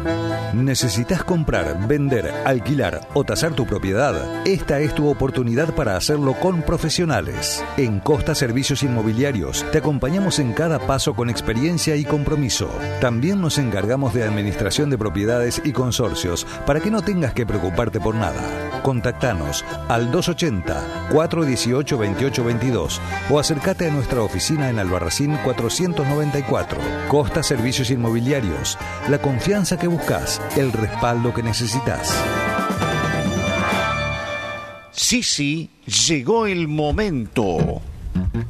¿Necesitas comprar, vender, alquilar o tasar tu propiedad? Esta es tu oportunidad para hacerlo con profesionales. En Costa Servicios Inmobiliarios te acompañamos en cada paso con experiencia y compromiso. También nos encargamos de administración de propiedades y consorcios para que no tengas que preocuparte por nada. Contactanos al 280-418-2822 o acércate a nuestra oficina en Albarracín 494. Costa Servicios Inmobiliarios, la confianza que buscas, el respaldo que necesitas. Sí, llegó el momento.